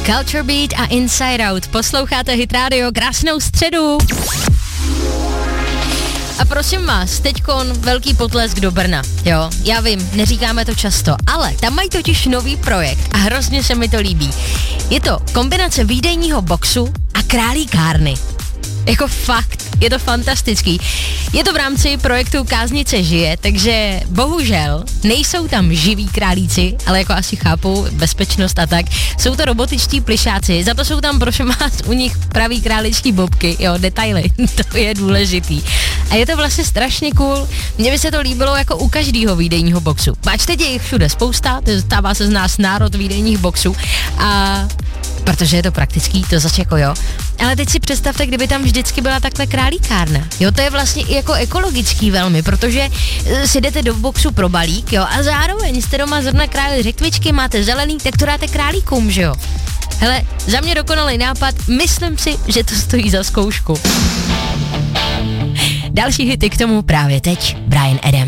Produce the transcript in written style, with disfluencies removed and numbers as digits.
Culture Beat a Inside Out. Posloucháte Hit Radio, krásnou středu. A prosím vás, teďkon velký potlesk do Brna, jo, já vím, neříkáme to často, ale tam mají totiž nový projekt a hrozně se mi to líbí. Je to kombinace výdejního boxu a králíkárny. Jako fakt, je to fantastický. Je to v rámci projektu Káznice žije, takže bohužel nejsou tam živí králíci, ale jako asi chápou bezpečnost a tak. Jsou to robotičtí plišáci, za to jsou tam prosím vás u nich pravý králičtí bobky, jo, detaily, to je důležitý. A je to vlastně strašně cool, mně by se to líbilo jako u každého výdejního boxu. Pač teď je jich všude spousta, stává se z nás národ výdejních boxů a protože je to praktický, to zase jako jo. Ale teď si představte, kdyby tam vždycky byla takhle králíkárna. Jo, to je vlastně i jako ekologický velmi, protože si jdete do boxu pro balík, jo, a zároveň jste doma zrovna králi řetkvičky, máte zelený, tak to dáte králíkům, že jo. Hele, za mě dokonalý nápad, myslím si, že to stojí za zkoušku. Další hity k tomu právě teď, Bryan Adams.